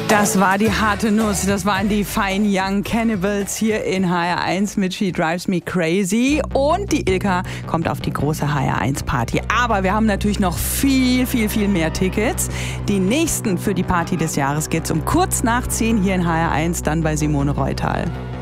Das war die harte Nuss, das waren die Fine Young Cannibals hier in HR1 mit She Drives Me Crazy. Und die Ilka kommt auf die große HR1-Party. Aber wir haben natürlich noch viel mehr Tickets. Die nächsten für die Party des Jahres geht's um kurz nach 10 hier in HR1, dann bei Simone Reutal.